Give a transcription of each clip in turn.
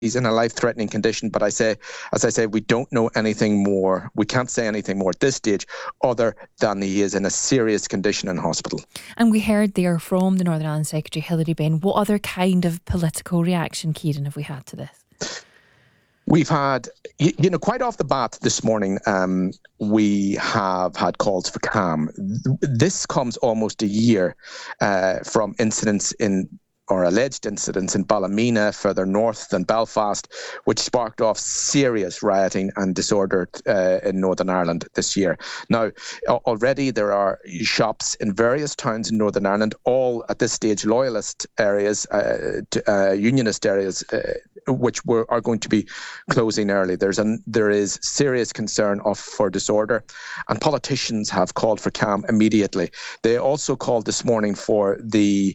He's in a life-threatening condition, but as I say, we don't know anything more. We can't say anything more at this stage other than he is in a serious condition in hospital. And we heard there from the Northern Ireland Secretary, Hilary Benn. What other kind of political reaction, Kieran, have we had to this? We've had, quite off the bat this morning, we have had calls for calm. This comes almost a year from incidents or alleged incidents in Ballymena, further north than Belfast, which sparked off serious rioting and disorder in Northern Ireland this year. Now, already there are shops in various towns in Northern Ireland, all at this stage loyalist areas, unionist areas, which are going to be closing early. There is serious concern for disorder, and politicians have called for calm immediately. They also called this morning for the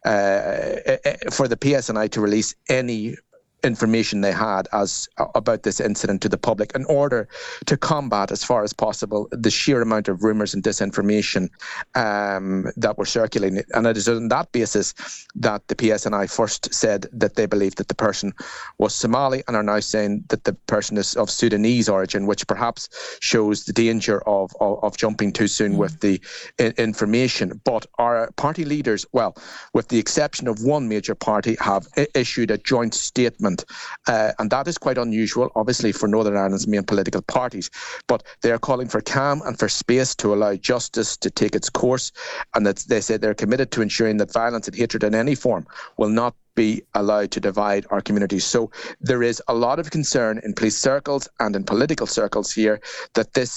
PSNI to release any information they had about this incident to the public in order to combat as far as possible the sheer amount of rumours and disinformation that were circulating. And it is on that basis that the PSNI first said that they believed that the person was Somali and are now saying that the person is of Sudanese origin, which perhaps shows the danger of jumping too soon with the information. But our party leaders, well, with the exception of one major party, have issued a joint statement. And that is quite unusual, obviously, for Northern Ireland's main political parties. But they are calling for calm and for space to allow justice to take its course. And that they say they're committed to ensuring that violence and hatred in any form will not be allowed to divide our communities. So there is a lot of concern in police circles and in political circles here that this